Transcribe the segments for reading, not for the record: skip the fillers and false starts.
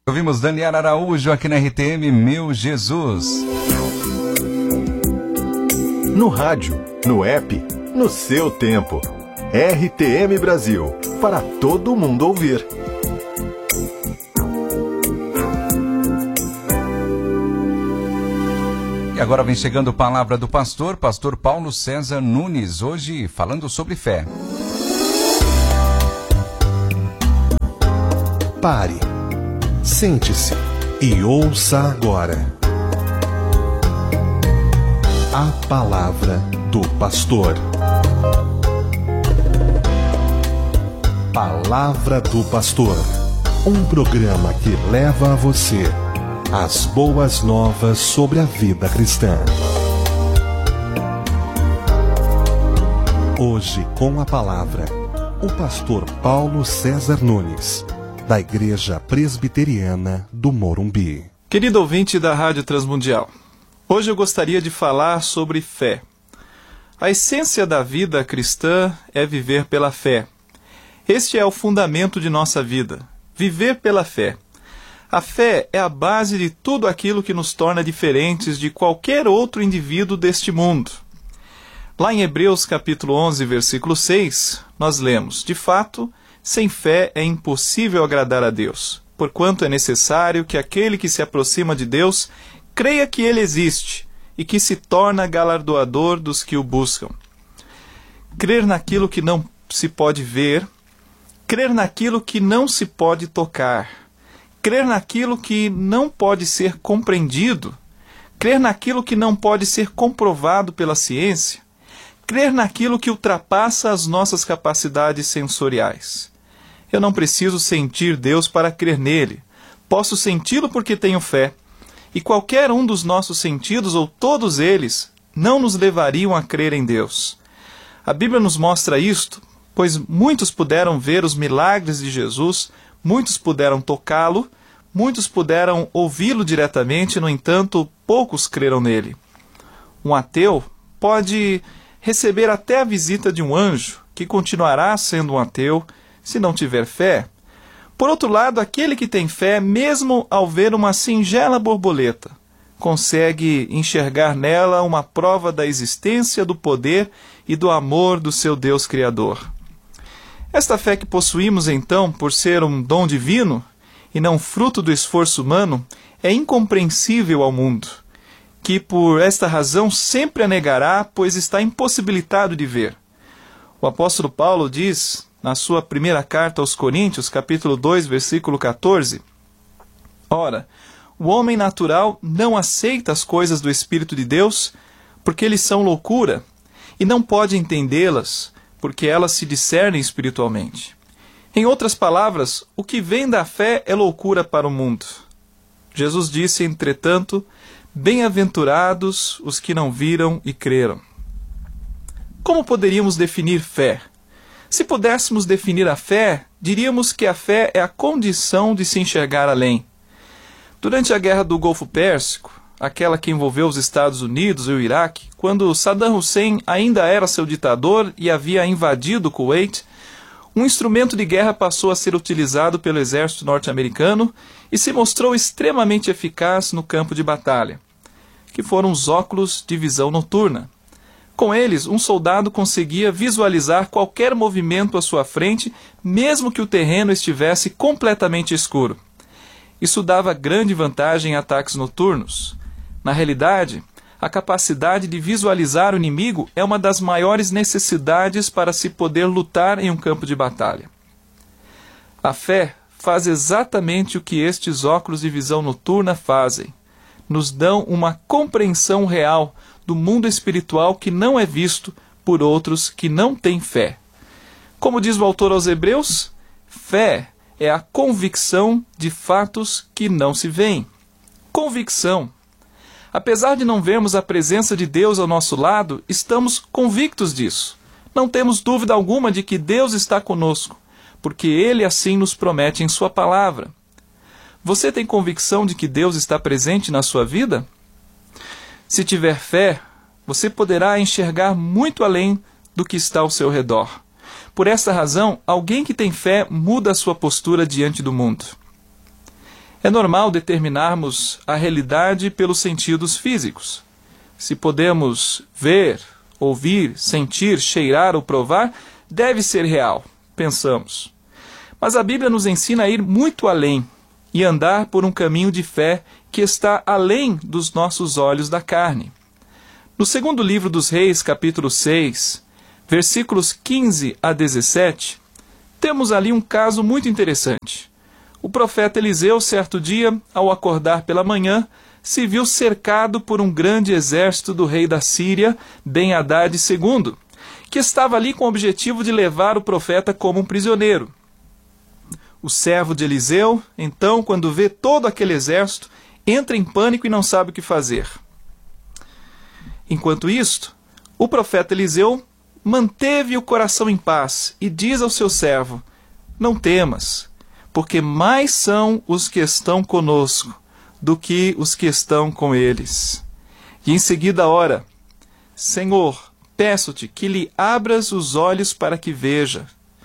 Ouvimos Daniel Araújo aqui na RTM, Meu Jesus. No rádio, no app, no seu tempo. RTM Brasil, para todo mundo ouvir. E agora vem chegando a palavra do pastor Paulo César Nunes, hoje falando sobre fé. Pare, sente-se e ouça agora a palavra do pastor. Palavra do Pastor, um programa que leva a você as boas novas sobre a vida cristã. Hoje, com a palavra, o pastor Paulo César Nunes, da Igreja Presbiteriana do Morumbi. Querido ouvinte da Rádio Transmundial, hoje eu gostaria de falar sobre fé. A essência da vida cristã é viver pela fé. Este é o fundamento de nossa vida, viver pela fé. A fé é a base de tudo aquilo que nos torna diferentes de qualquer outro indivíduo deste mundo. Lá em Hebreus capítulo 11, versículo 6, nós lemos: de fato, sem fé é impossível agradar a Deus, porquanto é necessário que aquele que se aproxima de Deus creia que Ele existe e que se torna galardoador dos que o buscam. Crer naquilo que não se pode ver, crer naquilo que não se pode tocar, crer naquilo que não pode ser compreendido, crer naquilo que não pode ser comprovado pela ciência, crer naquilo que ultrapassa as nossas capacidades sensoriais. Eu não preciso sentir Deus para crer nele. Posso senti-lo porque tenho fé. E qualquer um dos nossos sentidos, ou todos eles, não nos levariam a crer em Deus. A Bíblia nos mostra isto, pois muitos puderam ver os milagres de Jesus, muitos puderam tocá-lo, muitos puderam ouvi-lo diretamente, no entanto, poucos creram nele. Um ateu pode receber até a visita de um anjo, que continuará sendo um ateu se não tiver fé. Por outro lado, aquele que tem fé, mesmo ao ver uma singela borboleta, consegue enxergar nela uma prova da existência, do poder e do amor do seu Deus Criador. Esta fé que possuímos, então, por ser um dom divino e não fruto do esforço humano, é incompreensível ao mundo, que por esta razão sempre a negará, pois está impossibilitado de ver. O apóstolo Paulo diz, na sua primeira carta aos Coríntios, capítulo 2, versículo 14, ora, o homem natural não aceita as coisas do Espírito de Deus, porque eles são loucura, e não pode entendê-las, porque elas se discernem espiritualmente. Em outras palavras, o que vem da fé é loucura para o mundo. Jesus disse, entretanto, bem-aventurados os que não viram e creram. Como poderíamos definir fé? Se pudéssemos definir a fé, diríamos que a fé é a condição de se enxergar além. Durante a Guerra do Golfo Pérsico, aquela que envolveu os Estados Unidos e o Iraque, quando Saddam Hussein ainda era seu ditador e havia invadido o Kuwait, um instrumento de guerra passou a ser utilizado pelo exército norte-americano e se mostrou extremamente eficaz no campo de batalha, que foram os óculos de visão noturna. Com eles, um soldado conseguia visualizar qualquer movimento à sua frente, mesmo que o terreno estivesse completamente escuro. Isso dava grande vantagem em ataques noturnos. Na realidade, a capacidade de visualizar o inimigo é uma das maiores necessidades para se poder lutar em um campo de batalha. A fé faz exatamente o que estes óculos de visão noturna fazem. Nos dão uma compreensão real do mundo espiritual que não é visto por outros que não têm fé. Como diz o autor aos Hebreus, fé é a convicção de fatos que não se veem. Convicção. Apesar de não vermos a presença de Deus ao nosso lado, estamos convictos disso. Não temos dúvida alguma de que Deus está conosco, porque Ele assim nos promete em Sua palavra. Você tem convicção de que Deus está presente na sua vida? Se tiver fé, você poderá enxergar muito além do que está ao seu redor. Por essa razão, alguém que tem fé muda a sua postura diante do mundo. É normal determinarmos a realidade pelos sentidos físicos. Se podemos ver, ouvir, sentir, cheirar ou provar, deve ser real, pensamos. Mas a Bíblia nos ensina a ir muito além e andar por um caminho de fé que está além dos nossos olhos da carne. No segundo livro dos Reis, capítulo 6, versículos 15 a 17, temos ali um caso muito interessante. O profeta Eliseu, certo dia, ao acordar pela manhã, se viu cercado por um grande exército do rei da Síria, Ben-Hadad II, que estava ali com o objetivo de levar o profeta como um prisioneiro. O servo de Eliseu, então, quando vê todo aquele exército, entra em pânico e não sabe o que fazer. Enquanto isto, o profeta Eliseu manteve o coração em paz e diz ao seu servo: não temas, porque mais são os que estão conosco do que os que estão com eles. E em seguida ora: Senhor, peço-te que lhe abras os olhos para que veja.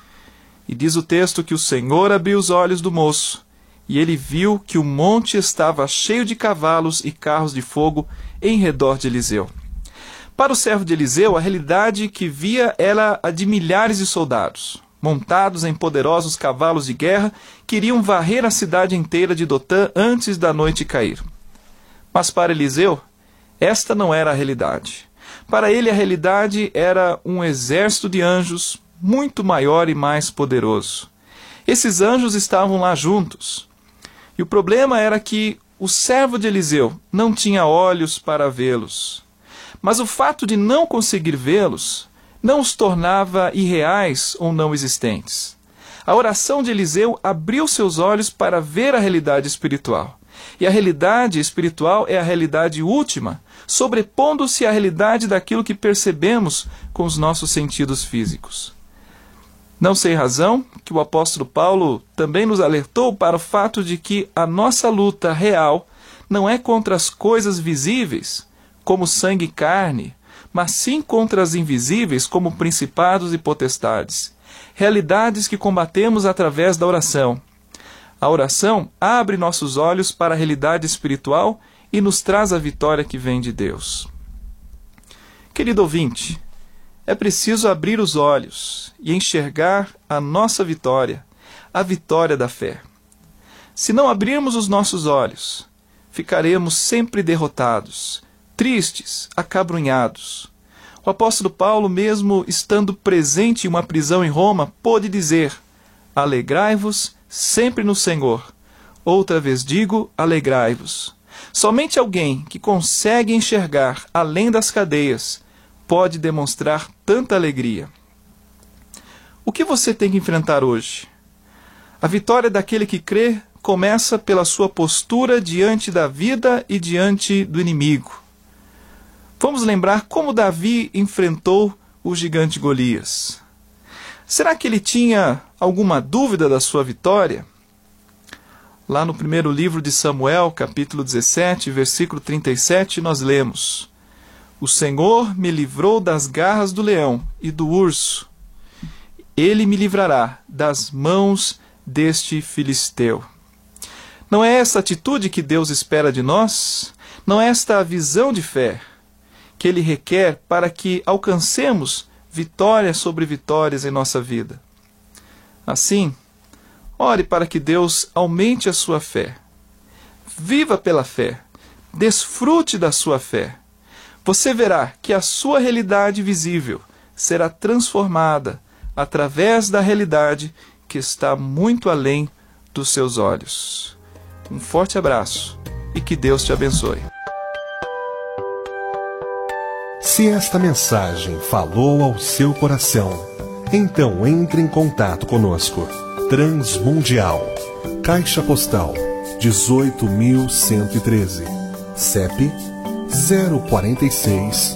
E diz o texto que o Senhor abriu os olhos do moço, e ele viu que o monte estava cheio de cavalos e carros de fogo em redor de Eliseu. Para o servo de Eliseu, a realidade que via era a de milhares de soldados, montados em poderosos cavalos de guerra, que iriam varrer a cidade inteira de Dotã antes da noite cair. Mas para Eliseu, esta não era a realidade. Para ele, a realidade era um exército de anjos muito maior e mais poderoso. Esses anjos estavam lá juntos. E o problema era que o servo de Eliseu não tinha olhos para vê-los. Mas o fato de não conseguir vê-los não os tornava irreais ou não existentes. A oração de Eliseu abriu seus olhos para ver a realidade espiritual. E a realidade espiritual é a realidade última, sobrepondo-se à realidade daquilo que percebemos com os nossos sentidos físicos. Não sem razão que o apóstolo Paulo também nos alertou para o fato de que a nossa luta real não é contra as coisas visíveis, como sangue e carne, mas sim contra as invisíveis, como principados e potestades. Realidades que combatemos através da oração. A oração abre nossos olhos para a realidade espiritual e nos traz a vitória que vem de Deus. Querido ouvinte, é preciso abrir os olhos e enxergar a nossa vitória, a vitória da fé. Se não abrirmos os nossos olhos, ficaremos sempre derrotados, tristes, acabrunhados. O apóstolo Paulo, mesmo estando presente em uma prisão em Roma, pôde dizer: alegrai-vos sempre no Senhor. Outra vez digo, alegrai-vos. Somente alguém que consegue enxergar além das cadeias pode demonstrar tanta alegria. O que você tem que enfrentar hoje? A vitória daquele que crê começa pela sua postura diante da vida e diante do inimigo. Vamos lembrar como Davi enfrentou o gigante Golias. Será que ele tinha alguma dúvida da sua vitória? Lá no primeiro livro de Samuel, capítulo 17, versículo 37, nós lemos: O Senhor me livrou das garras do leão e do urso. Ele me livrará das mãos deste filisteu. Não é essa atitude que Deus espera de nós? Não é esta a visão de fé que Ele requer para que alcancemos vitórias sobre vitórias em nossa vida? Assim, ore para que Deus aumente a sua fé. Viva pela fé. Desfrute da sua fé. Você verá que a sua realidade visível será transformada através da realidade que está muito além dos seus olhos. Um forte abraço e que Deus te abençoe. Se esta mensagem falou ao seu coração, então entre em contato conosco. Transmundial, Caixa Postal 18.113, CEP 046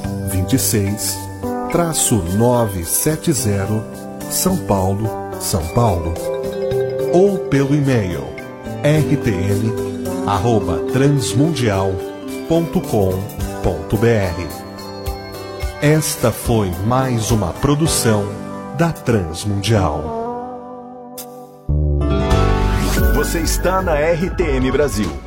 26-970, São Paulo, São Paulo. Ou pelo e-mail rtm@transmundial.com.br. Esta foi mais uma produção da Transmundial. Você está na RTM Brasil.